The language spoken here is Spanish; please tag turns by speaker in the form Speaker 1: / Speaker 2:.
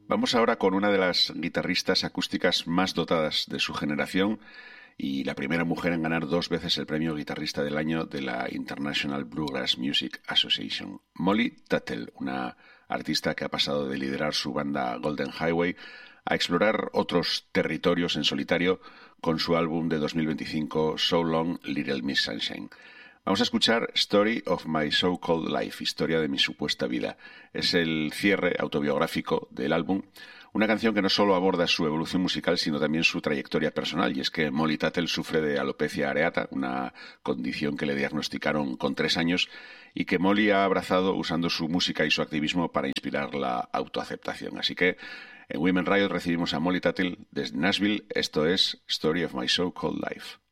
Speaker 1: Vamos ahora con una de las guitarristas acústicas más dotadas de su generación y la primera mujer en ganar 2 veces el premio Guitarrista del Año de la International Bluegrass Music Association. Molly Tuttle, una artista que ha pasado de liderar su banda Golden Highway a explorar otros territorios en solitario con su álbum de 2025 So Long Little Miss Sunshine. Vamos a escuchar Story of My So-Called Life, historia de mi supuesta vida. Es el cierre autobiográfico del álbum, una canción que no solo aborda su evolución musical, sino también su trayectoria personal, y es que Molly Tuttle sufre de alopecia areata, una condición que le diagnosticaron con 3 años y que Molly ha abrazado usando su música y su activismo para inspirar la autoaceptación. Así que en Women Riot recibimos a Molly Tuttle desde Nashville. Esto es Story of My So-Called Life.